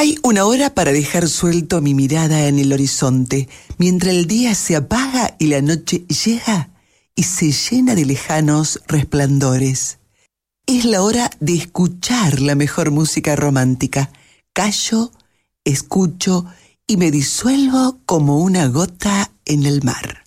Hay una hora para dejar suelto mi mirada en el horizonte, mientras el día se apaga y la noche llega y se llena de lejanos resplandores. Es la hora de escuchar la mejor música romántica. Callo, escucho y me disuelvo como una gota en el mar.